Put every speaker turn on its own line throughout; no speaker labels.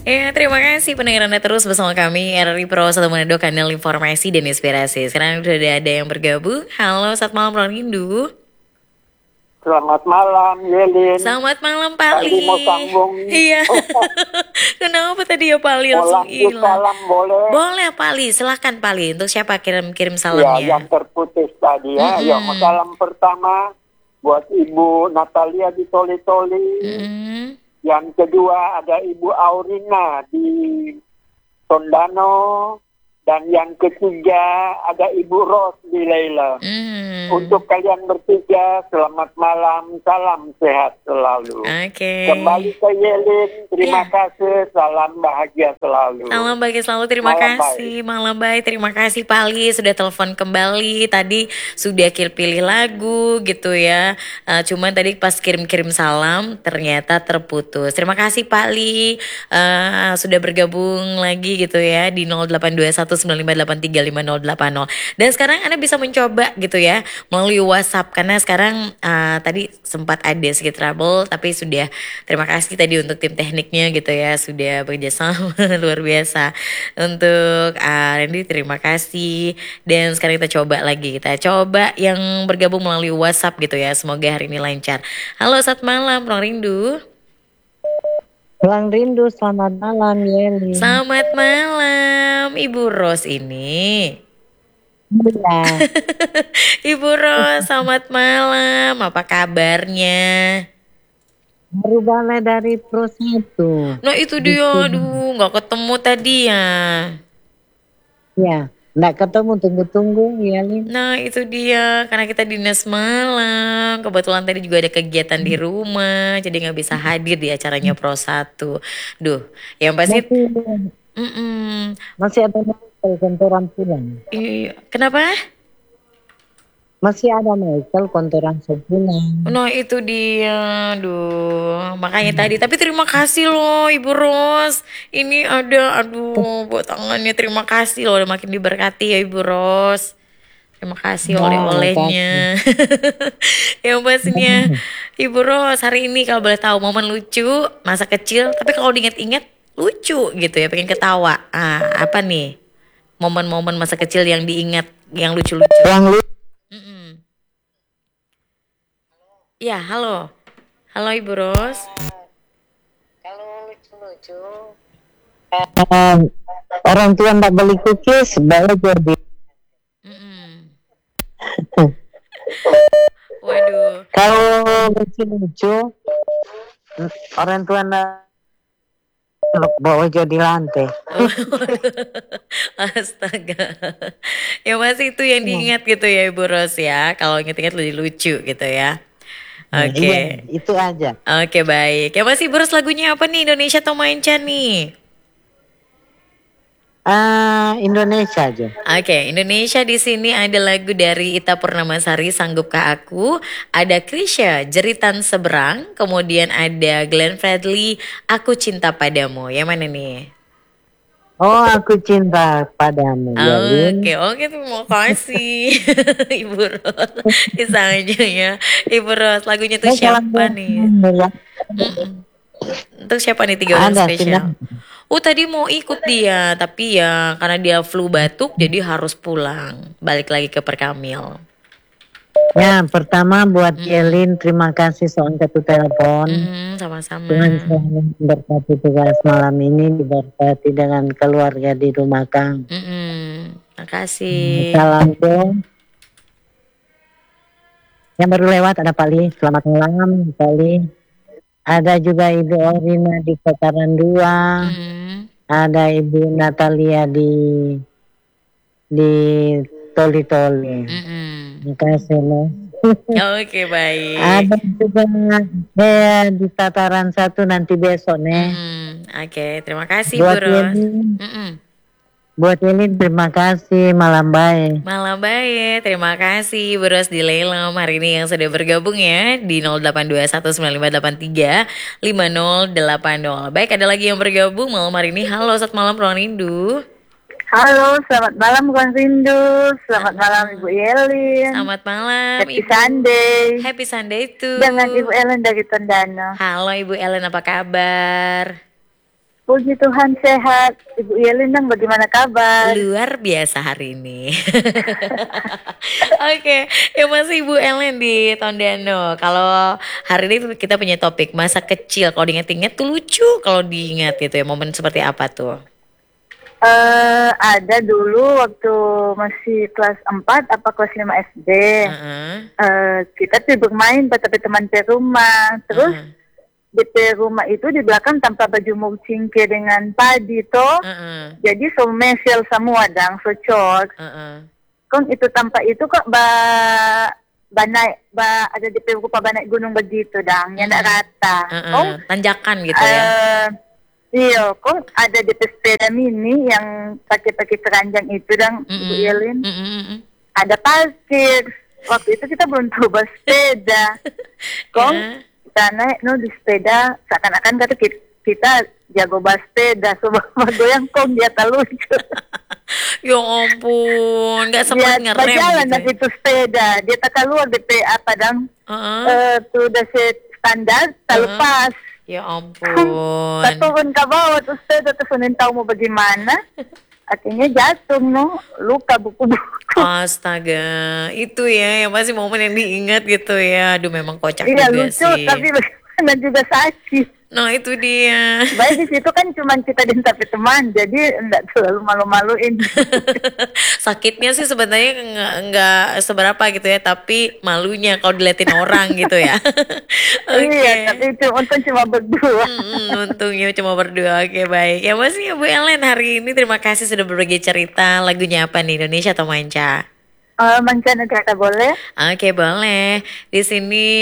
Ya, terima kasih pendengar Anda terus bersama kami RRI Pro 1 Manado, kanal informasi dan inspirasi. Sekarang sudah ada yang bergabung. Halo, selamat malam Bro Rindu.
Selamat malam, Yelin.
Selamat malam Pak
Tadi
Li.
mau sambung.
Iya. Kenapa tadi ya Pak Li
Mau
langsung
lanjut
hilang?
salam boleh?
Boleh Pak Li, silahkan Pak Li. Untuk siapa kirim
Ya,
salamnya?
yang terputus tadi ya. Ya,
Mm-mm.
salam pertama buat Ibu Natalia di Toli-Toli.
Mm-mm.
Yang kedua ada Ibu Aurina di Tondano. Dan yang ketiga ada Ibu Ros di Leila. Untuk kalian bertiga, selamat malam, salam sehat selalu.
Oke.
Kembali ke Yelin, terima kasih, salam bahagia selalu.
Salam bahagia selalu, terima kasih. Malam baik, terima kasih Pak Ali sudah telepon kembali. Tadi sudah pilih lagu gitu ya. Cuman tadi pas kirim-kirim salam ternyata terputus. Terima kasih Pak Ali sudah bergabung lagi gitu ya di 082195835080. Dan sekarang Anda bisa mencoba gitu ya melalui WhatsApp karena sekarang tadi sempat ada sedikit trouble, tapi sudah terima kasih tadi untuk tim tekniknya gitu ya sudah bekerja sama luar biasa untuk Randy, terima kasih. Dan sekarang kita coba yang bergabung melalui WhatsApp gitu ya, semoga hari ini lancar. Halo, selamat malam Bang Rindu.
Bang Rindu, selamat malam Yeli.
Selamat malam Ibu Ros ini.
Iya.
Ibu Ros, selamat malam. Apa kabarnya?
Baru balik dari Pro 1.
Nah itu dia, aduh nggak ketemu tadi ya.
Ya, nggak ketemu, tunggu-tunggu Yeli.
Nah itu dia, karena kita dinas malam. Kebetulan tadi juga ada kegiatan di rumah, jadi nggak bisa hadir di acaranya Pro 1. Duh, yang pasti
masih ada kontoran pulang.
Iya, kenapa?
Masih ada Michael kontoran sebulan.
Nah itu dia, aduh makanya tadi. Tapi terima kasih loh Ibu Ros. Ini ada, aduh buat tangannya, terima kasih loh, udah makin diberkati ya Ibu Ros. Terima kasih oleh-olehnya. Yang pastinya Ibu Ros hari ini kalau boleh tahu momen lucu masa kecil, tapi kalau diingat-ingat lucu gitu ya, pengen ketawa. Apa nih momen-momen masa kecil yang diingat yang lucu-lucu? Ya, halo. Halo Ibu Ros.
Kalau lucu-lucu, orang tua nggak beli cookies, bawa jadi.
Waduh.
Kalau lucu-lucu, orang tua nggak bawa jadi lantai.
Astaga. Ya masih itu yang diingat gitu ya Ibu Ros ya. Kalau inget-inget lebih lucu gitu ya. Oke.
Iya, itu aja.
Oke, baik. Ya masih Ibu Ros, lagunya apa nih? Indonesia atau Manca nih?
Indonesia aja.
Oke, Indonesia di sini ada lagu dari Ita Purnamasari, Sanggupkah Aku, ada Krisya, Jeritan Seberang, kemudian ada Glenn Fredly, Aku Cinta Padamu. Yang mana nih?
Oh, Aku Cinta Padamu.
Oke, terima kasih Ibu Ros. Bisa aja ya Ibu Ros, lagunya tuh siapa nih? Untuk siapa nih 3 orang spesial? Tadi mau ikut dia, tapi ya karena dia flu batuk jadi harus pulang. Balik lagi ke Perkamil.
Ya, pertama buat Yelin, terima kasih soal satu telepon.
Sama-sama.
Tuhan selalu memberkati tugas malam ini, diberkati dengan keluarga di rumah Kang.
Makasih.
Salam dong. Yang baru lewat ada Pak Li, selamat malam Pak Li. Ada juga Ibu Orina di Kotaran 2. Ada Ibu Natalia di Toli-Toli. Terima kasih loh.
Oke, baik.
Ada juga di Tataran 1 nanti besok nih.
Oke, terima kasih Bu Ros.
Buat ini terima kasih, malam baik.
Malam baik, terima kasih Bu Ros di Lelom hari ini yang sudah bergabung ya di 082195835080. Baik, ada lagi yang bergabung malam hari ini. Halo, selamat malam Bang Rindu.
Halo, selamat malam Bang Rindu. Selamat malam Ibu Yelin.
Selamat malam
Happy Sunday.
Happy Sunday tuh.
Dengan Ibu Ellen dari Tondano.
Halo Ibu Ellen, apa kabar?
Puji Tuhan sehat. Ibu Yelin dong, bagaimana kabar?
Luar biasa hari ini. Oke, ya masih Ibu Ellen di Tondano. Kalau hari ini kita punya topik masa kecil. Kalau diingat-ingat tuh lucu. Kalau diingat gitu ya, momen seperti apa tuh?
Ada dulu waktu masih kelas 4 apa kelas 5 SD. Kita tuh bermain tapi teman ke rumah. Terus di rumah itu di belakang tanpa baju mulching dengan padi toh. Jadi so mesel semua dang so cok. Kong itu tanpa itu kok ada di rupa banai gunung begitu dang, yang rata. Kong
tanjakan gitu ya.
Iya, kok ada di sepeda mini yang pakai keranjang itu dang, Ibu Yelin. Ada parkir. Waktu itu kita belum coba sepeda. Kong kita naik di sepeda, seakan-akan kata kita jago sepeda, coba goyang kong dia lucu.
Ya ampun, nggak sempat ngerem
berjalan
gitu.
Itu sepeda, dia tak keluar di apa dang? Tuh udah standar, tak lepas.
Ya ampun.
Tak turun ke bawah tuh sepeda, terus tahu mau bagaimana. Akhirnya jatuh luka buku-buku.
Astaga, itu ya yang masih momen yang diingat gitu ya. Aduh memang kocak
iya,
juga
lucu,
sih.
tapi bagaimana juga sakit.
Nah itu dia.
Baik di situ kan cuma kita dan tapi teman, jadi enggak terlalu malu-maluin.
Sakitnya sih sebenarnya enggak seberapa gitu ya, tapi malunya kalau diliatin orang gitu ya.
Iya, tapi itu untung cuma berdua.
Untungnya cuma berdua. Oke, baik. Ya masih Bu Ellen hari ini terima kasih sudah berbagi cerita. Lagunya apa nih, Indonesia atau manca?
Mancanegara boleh?
Oke, boleh. Di sini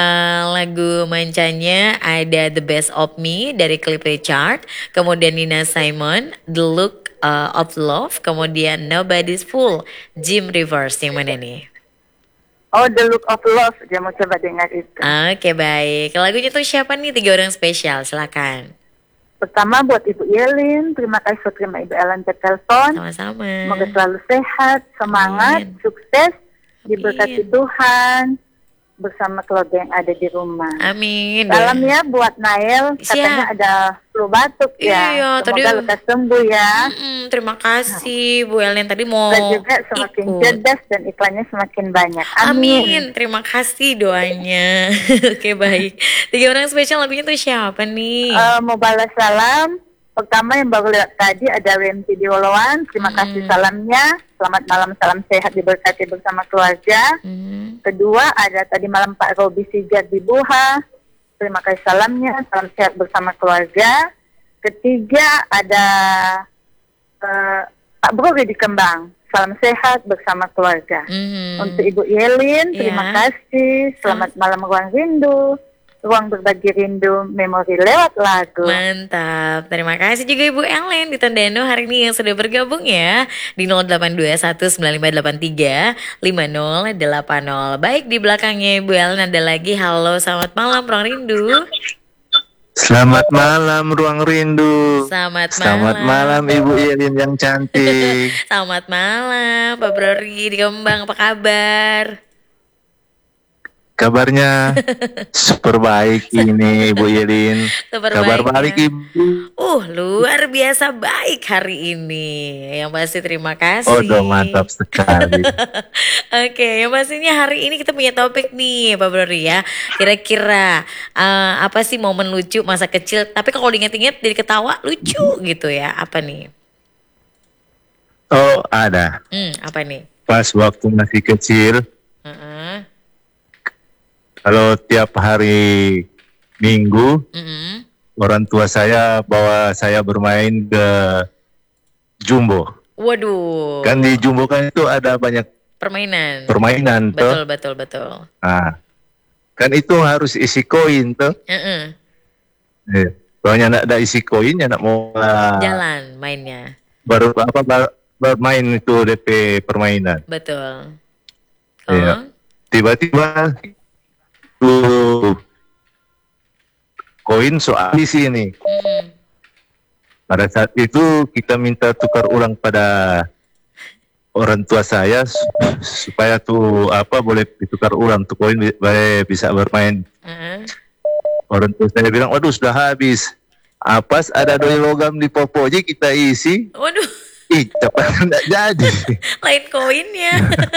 lagu mancanya ada The Best of Me dari Cliff Richard, kemudian Nina Simon, The Look of Love, kemudian Nobody's Fool, Jim Rivers. Yang mana nih?
Oh, The Look of Love. Dia mau coba dengar itu.
Oke, baik. Lagunya tuh siapa nih? 3 orang spesial, silakan.
Pertama buat Ibu Yelin, terima kasih sudah terima Ibu Ellen ke telepon.
Sama-sama.
Semoga selalu sehat, semangat, sukses, diberkati Tuhan bersama keluarga yang ada di rumah.
Amin.
Salam ya buat Nael, katanya ada flu batuk ya.
Iya,
semoga lekas sembuh ya.
Terima kasih Bu Ellen tadi mau
dan juga semakin cerdas dan iklannya semakin banyak. Amin.
Terima kasih doanya. Oke, baik. 3 orang spesial lagunya tuh siapa nih?
Mau balas salam. Pertama yang baru lihat tadi ada Remti di Woloan. Terima kasih salamnya. Selamat malam, salam sehat, diberkati bersama keluarga. Kedua ada tadi malam Pak Robi Sijar di Buha. Terima kasih salamnya, salam sehat bersama keluarga. Ketiga ada Pak Bro di Kembang. Salam sehat bersama keluarga. Untuk Ibu Yelin, terima kasih. Selamat malam Ruang Rindu. Ruang berbagi rindu, memori lewat lagu.
Mantap. Terima kasih juga Ibu Ellen di Tondano hari ini yang sudah bergabung ya di 082195835080. Baik, di belakangnya Ibu Ellen ada lagi. Halo, selamat malam Ruang Rindu.
Selamat malam Ruang Rindu.
Selamat
malam Ibu Yelin yang cantik.
Selamat malam Pak Brori di Kembang, apa kabar?
Kabarnya super baik ini Ibu Yelin. Kabar balik Ibu.
Luar biasa baik hari ini. Yang pasti terima kasih.
Oh, mantap sekali.
Oke, yang pastinya hari ini kita punya topik nih Pak Brori ya. Kira-kira apa sih momen lucu masa kecil? Tapi kalau diingat-ingat jadi ketawa lucu gitu ya. Apa nih?
Oh, ada.
Apa nih?
Pas waktu masih kecil. Kalau tiap hari Minggu, orang tua saya bawa saya bermain ke Jumbo.
Waduh.
Kan di Jumbo kan itu ada banyak permainan tuh.
Betul.
Nah, kan itu harus isi koin tuh. Kalau nggak ada isi koin, nggak mau
jalan mainnya.
Bermain itu DP permainan.
Betul.
Iya. Tiba-tiba koin soal di sini. Pada saat itu kita minta tukar ulang pada orang tua saya supaya boleh ditukar ulang tuh koin bisa bermain. Orang tua saya bilang, waduh sudah habis. Pas ada doi logam di Popoji kita isi.
Waduh.
Ih, cepat enggak jadi.
Lain koinnya.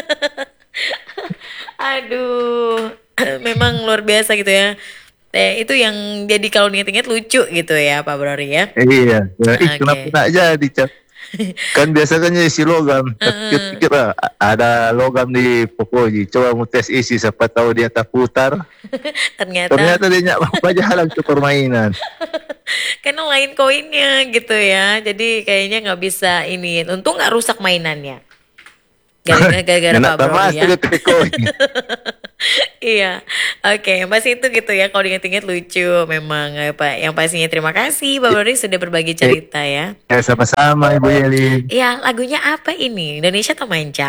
Aduh, memang luar biasa gitu ya. Itu yang jadi kalau diinget-inget lucu gitu ya Pak Brori ya.
Iya.
Oke.
Kenapa enggak jadi, Cap? Kan biasanya isi logam. Kira ada logam di Popoji. Coba mau tes isi, siapa tahu dia tak putar. Ternyata dia nyak apa jalan ke permainan.
Karena lain koinnya gitu ya. Jadi kayaknya nggak bisa ini. Untung nggak rusak mainannya. Gara-gara Pak Brori ya. Iya, oke, pasti itu gitu ya. Kalau diinget-inget lucu memang Pak. Yang pastinya terima kasih Pak Brori sudah berbagi cerita ya.
Ya sama-sama Ibu Yeli.
Iya, lagunya apa ini? Indonesia atau manca?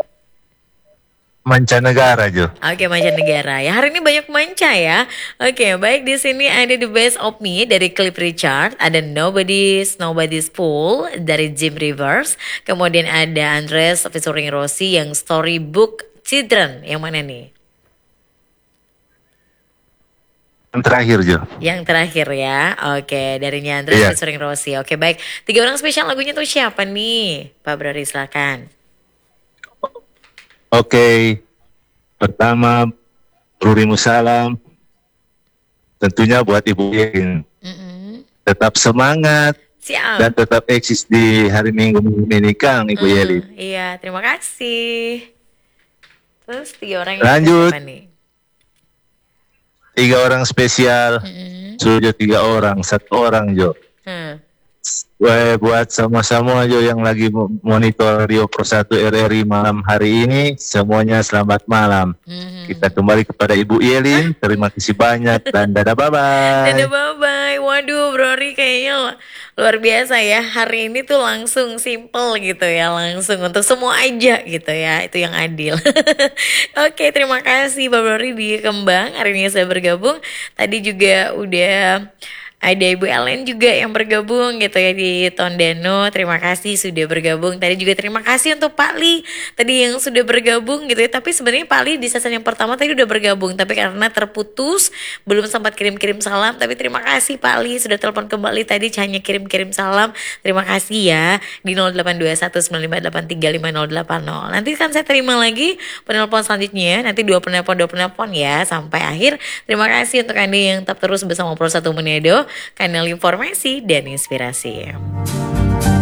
Mancanegara, Jo.
Oke, mancanegara. Ya, hari ini banyak manca ya. Oke, baik, di sini ada The Best of Me dari Cliff Richard, ada Nobody's Fool dari Jim Rivers, kemudian ada Andres featuring Rosie yang Storybook Children. Yang mana nih?
Yang terakhir, Jo. Yang
terakhir ya. Oke, dari Andres featuring Rosie. Oke, baik. 3 orang spesial lagunya tuh siapa nih? Pak Brori silakan.
Oke, pertama Ruri Musalam, tentunya buat Ibu Yen. Tetap semangat.
Siap.
Dan tetap eksis di hari Minggu ini Kang Ibu Yeli.
Iya, terima kasih. Terus 3 orang
lanjut.
Siapa nih?
3 orang spesial. Sudah 3 orang, 1 orang Jo. Buat sama-sama Jo yang lagi monitor Rio Pro 1 RRI malam hari ini, semuanya selamat malam. Kita kembali kepada Ibu Yelin. Terima kasih banyak dan dadah bye-bye.
Dadah bye-bye. Waduh, Brori kayaknya luar biasa ya. Hari ini tuh langsung simple gitu ya, langsung untuk semua aja gitu ya. Itu yang adil. Oke, terima kasih Pak Brori di Kembang. Hari ini saya bergabung. Tadi juga udah ada Ibu Ellen juga yang bergabung gitu ya di Tondano. Terima kasih sudah bergabung. Tadi juga terima kasih untuk Pak Li tadi yang sudah bergabung gitu ya. Tapi sebenarnya Pak Li di season yang pertama tadi udah bergabung, tapi karena terputus belum sempat kirim-kirim salam. Tapi terima kasih Pak Li sudah telepon kembali tadi, hanya kirim-kirim salam. Terima kasih ya di 082195835080. Nanti kan saya terima lagi penelpon selanjutnya. Nanti 2 penelpon ya sampai akhir. Terima kasih untuk Anda yang tetap terus bersama Pro 1 Manado, kanal informasi dan inspirasi.